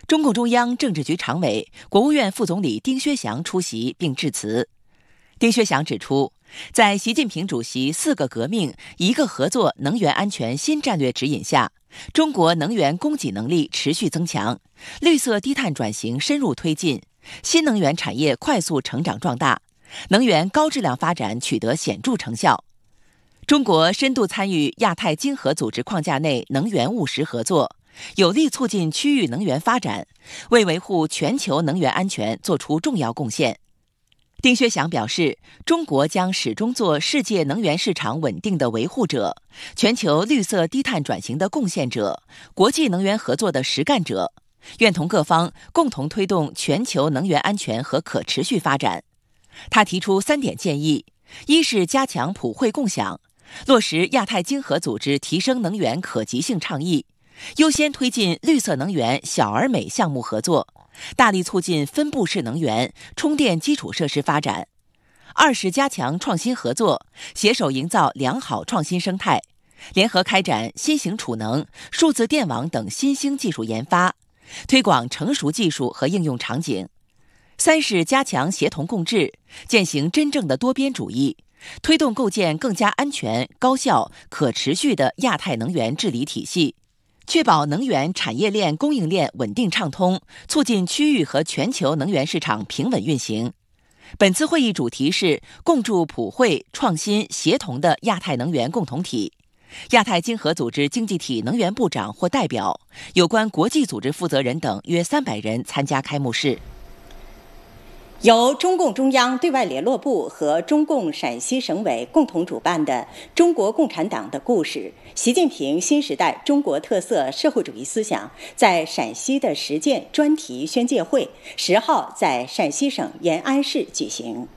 中共中央政治局常委、国务院副总理丁薛祥出席并致辞。丁薛祥指出，在习近平主席4个革命、1个合作能源安全新战略指引下，中国能源供给能力持续增强，绿色低碳转型深入推进，新能源产业快速成长壮大，能源高质量发展取得显著成效。中国深度参与亚太经合组织框架内能源务实合作，有力促进区域能源发展，为维护全球能源安全作出重要贡献。丁薛祥表示，中国将始终做世界能源市场稳定的维护者，全球绿色低碳转型的贡献者，国际能源合作的实干者，愿同各方共同推动全球能源安全和可持续发展。他提出3点建议：一是加强普惠共享，落实亚太经合组织提升能源可及性倡议，优先推进绿色能源小而美项目合作，大力促进分布式能源、充电基础设施发展。二是加强创新合作，携手营造良好创新生态，联合开展新型储能、数字电网等新兴技术研发，推广成熟技术和应用场景。三是加强协同共治，践行真正的多边主义，推动构建更加安全、高效、可持续的亚太能源治理体系，确保能源产业链供应链稳定畅通，促进区域和全球能源市场平稳运行。本次会议主题是共筑普惠、创新、协同的亚太能源共同体。亚太经合组织经济体能源部长或代表、有关国际组织负责人等约300人参加开幕式。 由中共中央对外联络部和中共陕西省委共同主办的《中国共产党的故事：习近平新时代中国特色社会主义思想在陕西的实践》专题宣介会10号在陕西省延安市举行。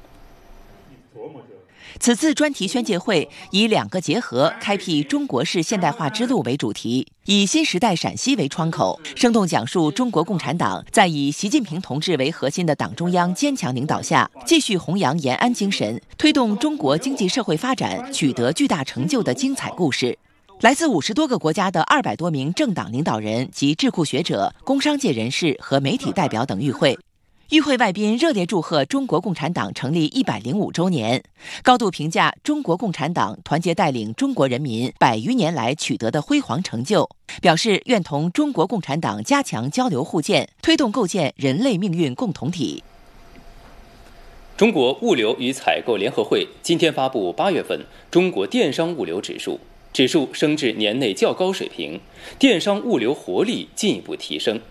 此次专题宣介会以2个结合，开辟中国式现代化之路为主题，以新时代陕西为窗口，生动讲述中国共产党在以习近平同志为核心的党中央坚强领导下，继续弘扬延安精神，推动中国经济社会发展取得巨大成就的精彩故事。来自50多个国家的200多名政党领导人及智库学者、工商界人士和媒体代表等与会。与会外宾热烈祝贺中国共产党成立105周年，高度评价中国共产党团结带领中国人民100余年来取得的辉煌成就，表示愿同中国共产党加强交流互鉴，推动构建人类命运共同体。 中国物流与采购联合会今天发布8月份中国电商物流指数，指数升至年内较高水平，电商物流活力进一步提升。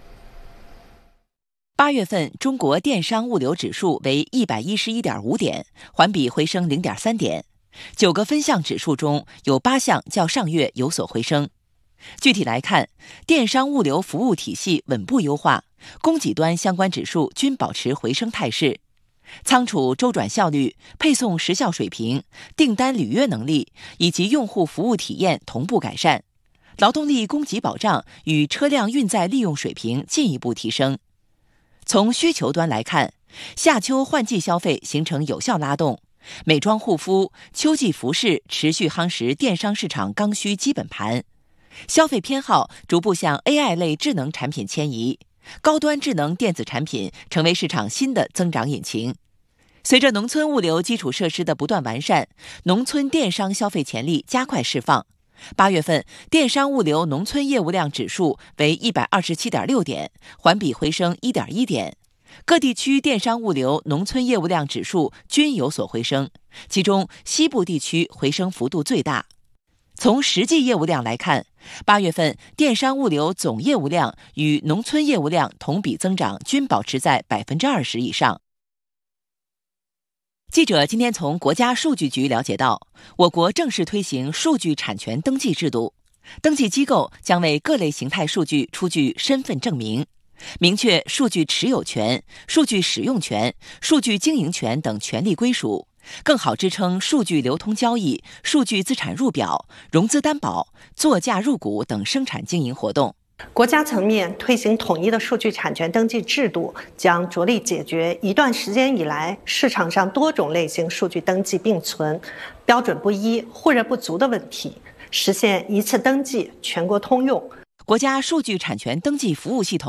8月份中国电商物流指数为111.5点，环比回升0.3点。9个分项指数中有8项较上月有所回升。具体来看，电商物流服务体系稳步优化，供给端相关指数均保持回升态势。仓储周转效率、配送时效水平、订单履约能力以及用户服务体验同步改善，劳动力供给保障与车辆运载利用水平进一步提升。从需求端来看，夏秋换季消费形成有效拉动，美妆护肤、秋季服饰持续夯实电商市场刚需基本盘，消费偏好逐步向 AI 类智能产品迁移，高端智能电子产品成为市场新的增长引擎。随着农村物流基础设施的不断完善，农村电商消费潜力加快释放。8月份电商物流农村业务量指数为127.6点，环比回升1.1点。各地区电商物流农村业务量指数均有所回升，其中西部地区回升幅度最大。从实际业务量来看，8月份电商物流总业务量与农村业务量同比增长均保持在20%以上。记者今天从国家数据局了解到，我国正式推行数据产权登记制度，登记机构将为各类形态数据出具身份证明，明确数据持有权、数据使用权、数据经营权等权利归属，更好支撑数据流通交易、数据资产入表、融资担保、作价入股等生产经营活动。 国家层面推行统一的数据产权登记制度，将着力解决一段时间以来市场上多种类型数据登记并存、标准不一、互认不足的问题，实现一次登记全国通用。 国家数据产权登记服务系统